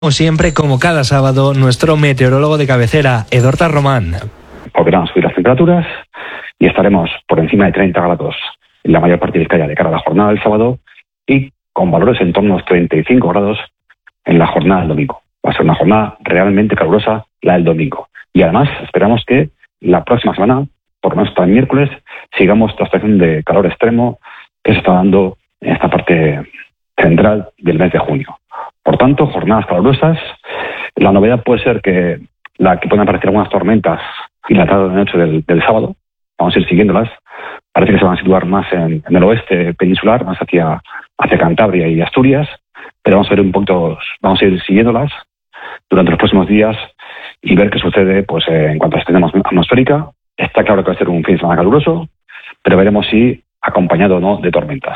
Como siempre, como cada sábado, nuestro meteorólogo de cabecera, Edorta Román. Volverán a subir las temperaturas y estaremos por encima de 30 grados en la mayor parte de Vizcaya de cara a la jornada del sábado y con valores en torno a los 35 grados en la jornada del domingo. Va a ser una jornada realmente calurosa la del domingo. Y además esperamos que la próxima semana, por lo menos hasta el miércoles, sigamos la situación de calor extremo que se está dando en esta parte central del mes de junio. Por tanto, jornadas calurosas. La novedad puede ser que pueden aparecer algunas tormentas en la tarde de noche del sábado. Vamos a ir siguiéndolas. Parece que se van a situar más en el oeste peninsular, más hacia Cantabria y Asturias, pero vamos a ir siguiéndolas durante los próximos días y ver qué sucede pues en cuanto a la extensión atmosférica. Está claro que va a ser un fin de semana caluroso, pero veremos si acompañado o no de tormentas.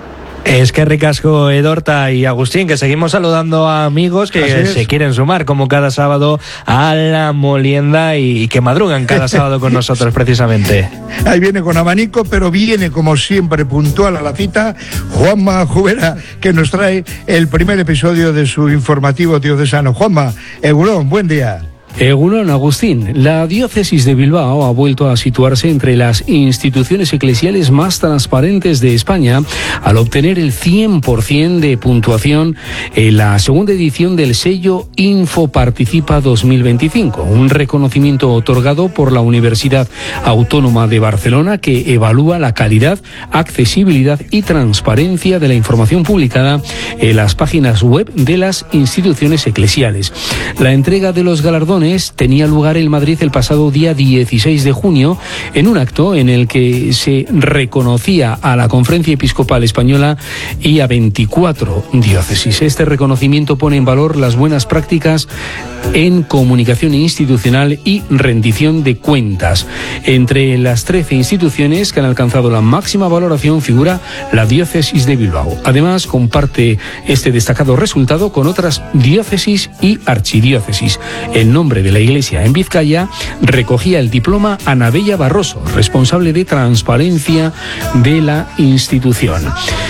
Es que ricasco, Edorta y Agustín, que seguimos saludando a amigos que se quieren sumar como cada sábado a la molienda y que madrugan cada sábado con nosotros precisamente. Ahí viene con abanico, pero viene como siempre puntual a la cita Juanma Jubera, que nos trae el primer episodio de su informativo diocesano. Juanma, Egunon, buen día. Egunon, Agustín. La diócesis de Bilbao ha vuelto a situarse entre las instituciones eclesiales más transparentes de España al obtener el 100% de puntuación en la segunda edición del sello Info Participa 2025, un reconocimiento otorgado por la Universidad Autónoma de Barcelona que evalúa la calidad, accesibilidad y transparencia de la información publicada en las páginas web de las instituciones eclesiales. La entrega de los galardones tenía lugar en Madrid el pasado día 16 de junio en un acto en el que se reconocía a la Conferencia Episcopal Española y a 24 diócesis. Este reconocimiento pone en valor las buenas prácticas en comunicación institucional y rendición de cuentas. Entre las 13 instituciones que han alcanzado la máxima valoración figura la diócesis de Bilbao. Además, comparte este destacado resultado con otras diócesis y archidiócesis. El nombre de la Iglesia en Vizcaya recogía el diploma Ana Bella Barroso, responsable de transparencia de la institución.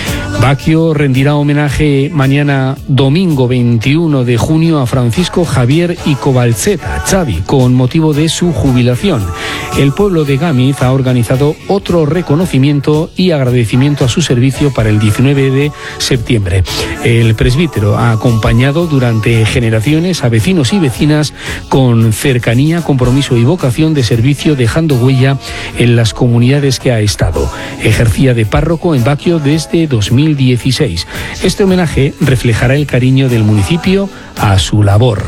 Baquio rendirá homenaje mañana domingo 21 de junio a Francisco Javier Icobalzeta, Xavi, con motivo de su jubilación. El pueblo de Gámiz ha organizado otro reconocimiento y agradecimiento a su servicio para el 19 de septiembre. El presbítero ha acompañado durante generaciones a vecinos y vecinas con cercanía, compromiso y vocación de servicio, dejando huella en las comunidades que ha estado. Ejercía de párroco en Baquio desde 2016. Este homenaje reflejará el cariño del municipio a su labor.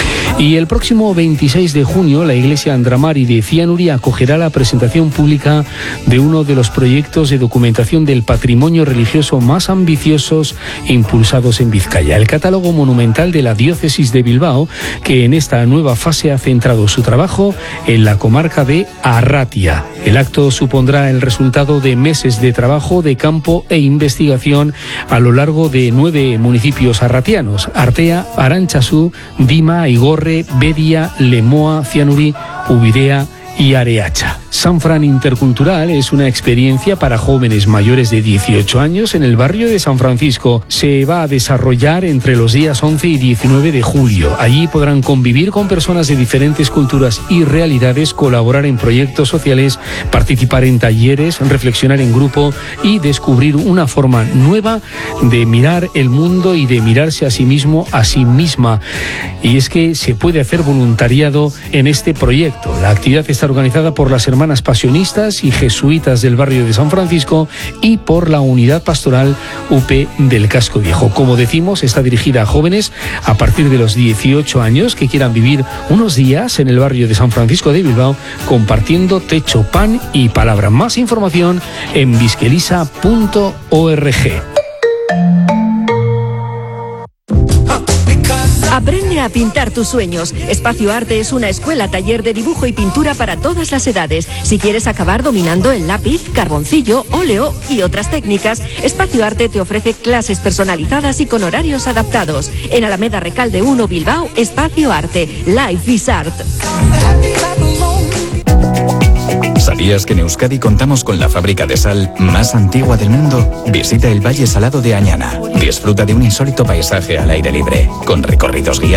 Y el próximo 26 de junio, la Iglesia Andramari de Cianuri acogerá la presentación pública de uno de los proyectos de documentación del patrimonio religioso más ambiciosos impulsados en Vizcaya, el catálogo monumental de la diócesis de Bilbao, que en esta nueva fase ha centrado su trabajo en la comarca de Arratia. El acto supondrá el resultado de meses de trabajo de campo e investigación a lo largo de 9 municipios arratianos: Artea, Arantxazu, Dima, Igorre, Bedia, Lemoa, Cianuri, Ubidea y Areacha. San Fran Intercultural es una experiencia para jóvenes mayores de 18 años en el barrio de San Francisco. Se va a desarrollar entre los días 11 y 19 de julio. Allí podrán convivir con personas de diferentes culturas y realidades, colaborar en proyectos sociales, participar en talleres, reflexionar en grupo y descubrir una forma nueva de mirar el mundo y de mirarse a sí mismo, a sí misma. Y es que se puede hacer voluntariado en este proyecto. La actividad está organizada por las Hermanas Pasionistas y Jesuitas del barrio de San Francisco y por la Unidad Pastoral UP del Casco Viejo. Como decimos, está dirigida a jóvenes a partir de los 18 años que quieran vivir unos días en el barrio de San Francisco de Bilbao compartiendo techo, pan y palabra. Más información en biskelisa.org. Aprende a pintar tus sueños. Espacio Arte es una escuela taller de dibujo y pintura para todas las edades. Si quieres acabar dominando el lápiz, carboncillo, óleo y otras técnicas, Espacio Arte te ofrece clases personalizadas y con horarios adaptados. En Alameda Recalde 1 Bilbao, Espacio Arte. Life is Art. ¿Sabías que en Euskadi contamos con la fábrica de sal más antigua del mundo? Visita el Valle Salado de Añana. Disfruta de un insólito paisaje al aire libre, con recorridos guiados